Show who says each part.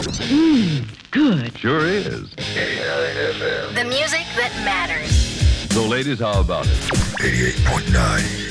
Speaker 1: Good.
Speaker 2: Sure is.
Speaker 3: The music that matters.
Speaker 2: So, ladies, how about it?
Speaker 4: 88.9